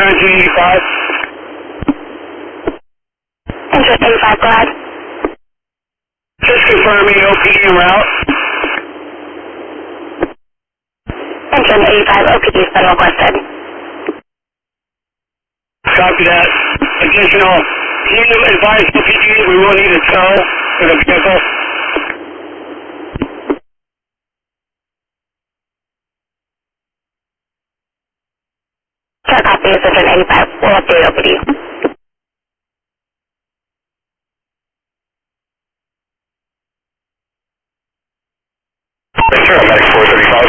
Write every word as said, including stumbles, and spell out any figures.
engine eighty-five. Engine eighty-five, go ahead. Just confirming O P D en route. Engine eighty-five, O P D has been requested. Copy that. Additional, can you advise O P D we will need a tow for the vehicle? Sure, copy is engine eighty-five. We'll update O P D. Sure, Medic four thirty-five.